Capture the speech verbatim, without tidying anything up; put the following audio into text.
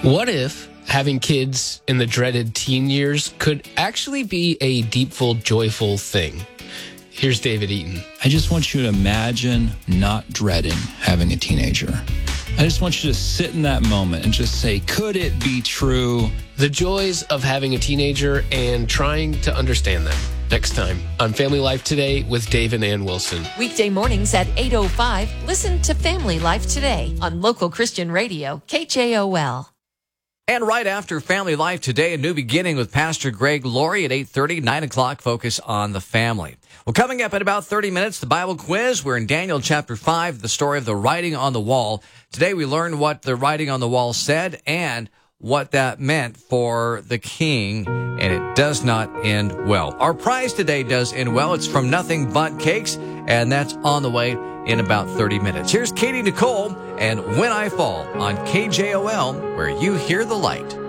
What if having kids in the dreaded teen years could actually be a deepful, joyful thing? Here's David Eaton. I just want you to imagine not dreading having a teenager. I just want you to sit in that moment and just say, could it be true? The joys of having a teenager and trying to understand them. Next time on Family Life Today with Dave and Ann Wilson. Weekday mornings at eight oh five, listen to Family Life Today on local Christian radio, K J O L. And right after Family Life Today, a new beginning with Pastor Greg Laurie at eight thirty, nine o'clock, focus on the family. Well, coming up in about thirty minutes, the Bible quiz. We're in Daniel chapter five, the story of the writing on the wall. Today we learned what the writing on the wall said and what that meant for the king, and it does not end well. Our prize today does end well. It's from Nothing But Cakes, and that's on the way in about thirty minutes. Here's Katie Nicole and When I Fall on K J O L, where you hear the light.